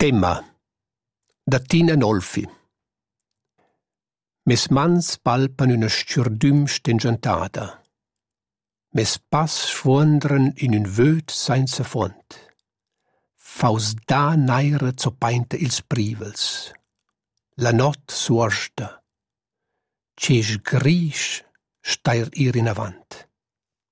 Tema da Tina Nolfi. Mes mans palpan üna stgürdüm stengiantada. Mes pass sfuondran in ün vöd sainza fond. Faus da naira zopainta ils privels. La not suorsta. Cesch grisch stair ir in avant.